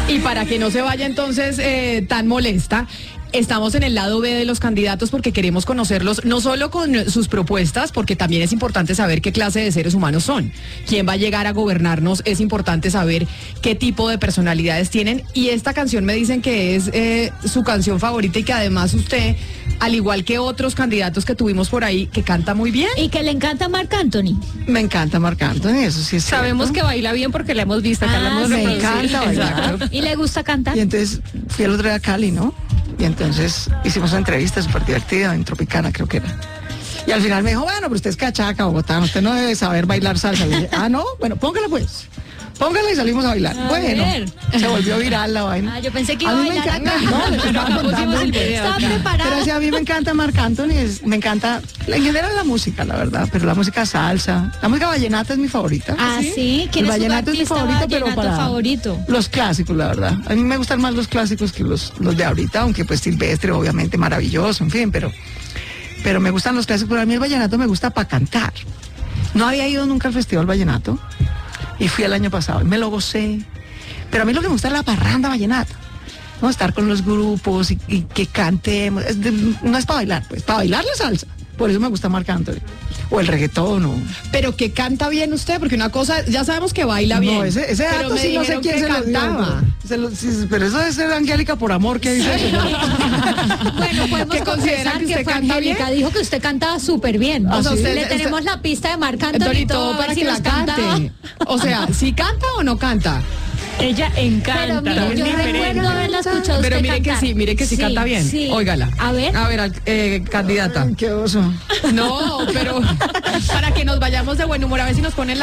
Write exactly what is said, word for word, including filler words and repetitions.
Y para que no se vaya entonces eh, tan molesta, estamos en el lado B de los candidatos porque queremos conocerlos no solo con sus propuestas, porque también es importante saber qué clase de seres humanos son. Quién va a llegar a gobernarnos, es importante saber qué tipo de personalidades tienen. Y esta canción me dicen que es eh, su canción favorita y que además usted, al igual que otros candidatos que tuvimos por ahí, que canta muy bien. Y que le encanta Marc Anthony. Me encanta Marc Anthony, eso sí es Sabemos cierto. que baila bien porque la hemos visto, acá la Ah, hemos sí. Me reproducido. encanta bailar. Exacto. ¿Y le gusta cantar? Y entonces fui el otro día a Cali, ¿no? Y entonces hicimos una entrevista súper divertida en Tropicana, creo que era. Y al final me dijo, bueno, pero usted es cachaca, Bogotá, usted no debe saber bailar salsa. Y le dije, ah, no, bueno, póngala pues. Póngala y salimos a bailar. A bueno, ver. se volvió viral la vaina. Ah, yo pensé que iba a a mí me bailar encanta, acá. no, les Pero estaba acá pusimos contando. el video. Estaba acá. preparada. Pero sí, a mí me encanta Marc Anthony, es- me encanta, en general la música, la verdad, pero la música salsa, la música vallenata es mi favorita. Ah, sí. ¿Quién El es su vallenato es mi artista favorito, pero vallenato para favorito? los clásicos, la verdad. A mí me gustan más los clásicos que los, los de ahorita, aunque pues Silvestre, obviamente, maravilloso, en fin, pero, pero me gustan los clásicos. Pero a mí el vallenato me gusta para cantar. No había ido nunca al Festival Vallenato y fui el año pasado y me lo gocé. Pero a mí lo que me gusta es la parranda vallenata. ¿No? Estar con los grupos y, y que cantemos. Es de- no es para bailar, pues, para bailar la salsa. Por eso me gusta Marc Anthony. O el reggaetón, o... Pero que canta bien usted, porque una cosa, ya sabemos que baila bien. No, ese, ese pero dato me sí no sé dijeron quién que se lo dio, cantaba. pero- se lo- sí, pero eso es ser Angélica por amor que dice eso. Bueno, podemos ¿Que considera confesar que que, usted fue canta Angélica, bien? dijo que usted cantaba súper bien. ¿Ah, O sea, sí? usted le Usted- tenemos la pista de Marc Anthony y Torito, todo, a ver para si que nos la cantaba. cante. O sea, ¿si canta o no canta? Ella encanta. Pero mire, es yo diferente. recuerdo haberla escuchado Pero usted mire que cantar. sí, mire que sí, canta bien. Sí. Óigala. A ver. A ver, al- eh, candidata. Ay, qué oso. No, pero para que nos vayamos de buen humor, a ver si nos ponen la